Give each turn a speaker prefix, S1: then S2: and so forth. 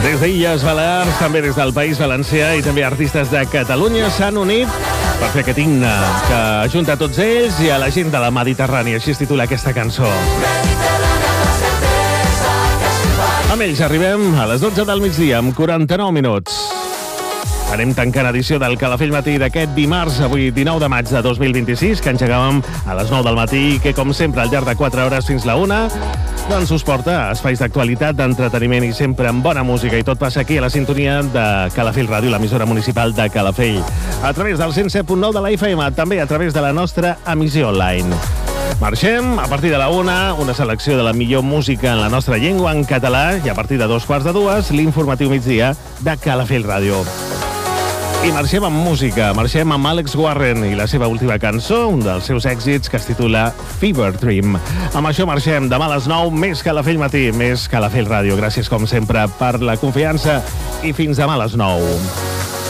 S1: Des d'Illes Balears, també des del País Valencià i també artistes de Catalunya s'han unit per fer aquest himne que ajunta tots ells i a la gent de la Mediterrània. Així es titula aquesta cançó. Amb ells arribem a les 12 del migdia amb 49 minuts. Anem tancant edició del Calafell Matí d'aquest dimarts, avui 19 de maig de 2026, que engegàvem a les 9 del matí i que, com sempre, al llarg de 4 hores fins la 1, doncs us porta a espais d'actualitat, d'entreteniment i sempre amb bona música. I tot passa aquí a la sintonia de Calafell Ràdio, l'emissora municipal de Calafell. A través del 107.9 de la FM, també a través de la nostra emissió online. Marxem a partir de la 1, una selecció de la millor música en la nostra llengua, en català, i a partir de 2:15, l'informatiu migdia de Calafell Ràdio. I marxem amb música, marxem amb Alex Warren i la seva última cançó, un dels seus èxits, que es titula Fever Dream. Amb això marxem demà a les 9, més Calafell Matí, més Calafell Ràdio. Gràcies, com sempre, per la confiança i fins demà a les 9.